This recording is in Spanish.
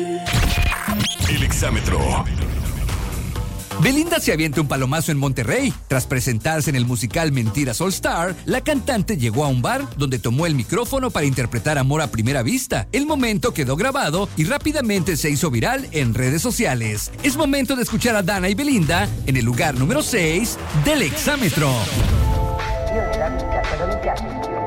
El exámetro. Belinda se avienta un palomazo en Monterrey. Tras presentarse en el musical Mentiras All Star, la cantante llegó a un bar donde tomó el micrófono para interpretar Amor a Primera Vista. El momento quedó grabado y rápidamente se hizo viral en redes sociales. Es momento de escuchar a Dana y Belinda en el lugar número 6 del exámetro.